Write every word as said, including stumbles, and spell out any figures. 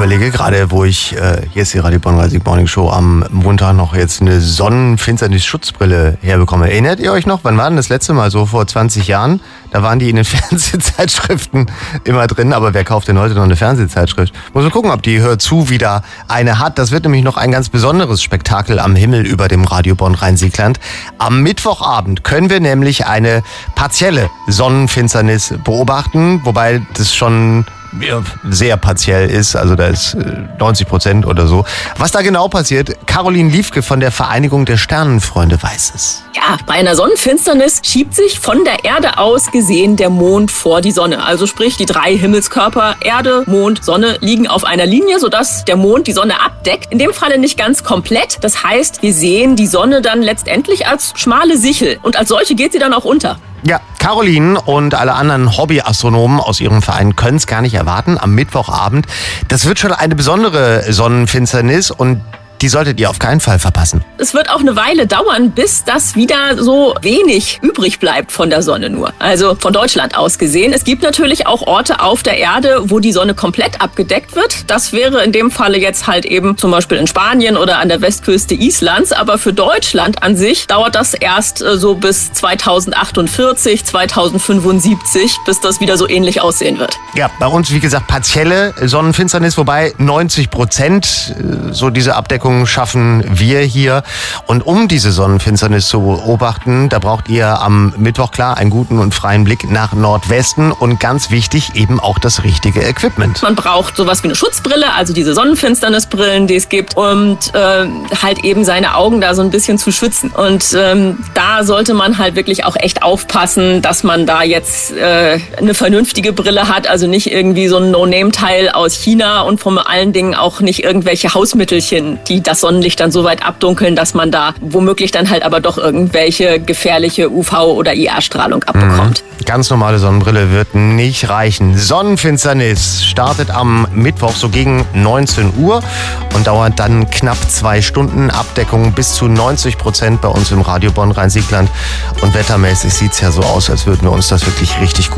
überlege gerade, wo ich, äh, hier ist die Radio Bonn-Rhein-Sieg Morning Show, am Montag noch jetzt eine Sonnenfinsternis-Schutzbrille herbekomme. Erinnert ihr euch noch, wann war denn das letzte Mal, so vor zwanzig Jahren? Da waren die in den Fernsehzeitschriften immer drin, aber wer kauft denn heute noch eine Fernsehzeitschrift? Muss man gucken, ob die Hör zu wieder eine hat. Das wird nämlich noch ein ganz besonderes Spektakel am Himmel über dem Radio Bonn-Rhein-Sieg-Land. Am Mittwochabend können wir nämlich eine partielle Sonnenfinsternis beobachten, wobei das schon sehr partiell ist, also da ist neunzig Prozent oder so. Was da genau passiert, Caroline Liefke von der Vereinigung der Sternenfreunde weiß es. Ja, bei einer Sonnenfinsternis schiebt sich von der Erde aus gesehen der Mond vor die Sonne. Also sprich, die drei Himmelskörper Erde, Mond, Sonne liegen auf einer Linie, sodass der Mond die Sonne abdeckt. In dem Falle nicht ganz komplett. Das heißt, wir sehen die Sonne dann letztendlich als schmale Sichel. Und als solche geht sie dann auch unter. Ja, Caroline und alle anderen Hobbyastronomen aus ihrem Verein können es gar nicht erwarten am Mittwochabend. Das wird schon eine besondere Sonnenfinsternis und die solltet ihr auf keinen Fall verpassen. Es wird auch eine Weile dauern, bis das wieder so wenig übrig bleibt von der Sonne nur. Also von Deutschland aus gesehen. Es gibt natürlich auch Orte auf der Erde, wo die Sonne komplett abgedeckt wird. Das wäre in dem Falle jetzt halt eben zum Beispiel in Spanien oder an der Westküste Islands. Aber für Deutschland an sich dauert das erst so bis zweitausendachtundvierzig, zweitausendfünfundsiebzig, bis das wieder so ähnlich aussehen wird. Ja, bei uns wie gesagt partielle Sonnenfinsternis, wobei neunzig Prozent so diese Abdeckung schaffen wir hier. Und um diese Sonnenfinsternis zu beobachten, da braucht ihr am Mittwoch klar einen guten und freien Blick nach Nordwesten und ganz wichtig eben auch das richtige Equipment. Man braucht sowas wie eine Schutzbrille, also diese Sonnenfinsternisbrillen, die es gibt, und äh, halt eben seine Augen da so ein bisschen zu schützen. Und ähm, da sollte man halt wirklich auch echt aufpassen, dass man da jetzt äh, eine vernünftige Brille hat, also nicht irgendwie so ein No-Name-Teil aus China und vor allen Dingen auch nicht irgendwelche Hausmittelchen, die das Sonnenlicht dann so weit abdunkeln, dass man da womöglich dann halt aber doch irgendwelche gefährliche U V- oder I R-Strahlung abbekommt. Mhm. Ganz normale Sonnenbrille wird nicht reichen. Sonnenfinsternis startet am Mittwoch so gegen neunzehn Uhr und dauert dann knapp zwei Stunden. Abdeckung bis zu neunzig Prozent bei uns im Radio Bonn-Rhein-Sieg-Land. Und wettermäßig sieht es ja so aus, als würden wir uns das wirklich richtig gut